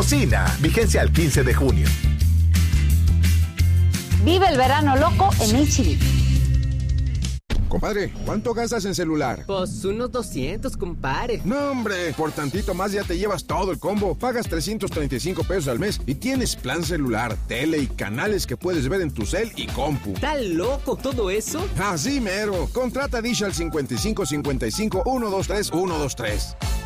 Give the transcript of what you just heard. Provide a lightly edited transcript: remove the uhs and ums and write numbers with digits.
Cocina, vigencia al 15 de junio. Vive el verano loco en H-E-B. Compadre, ¿cuánto gastas en celular? Pues unos 200, compadre. No, hombre, por tantito más ya te llevas todo el combo. Pagas 335 pesos al mes y tienes plan celular, tele y canales que puedes ver en tu cel y compu. ¿Está loco todo eso? Así mero. Contrata Dish al 5555 123 123.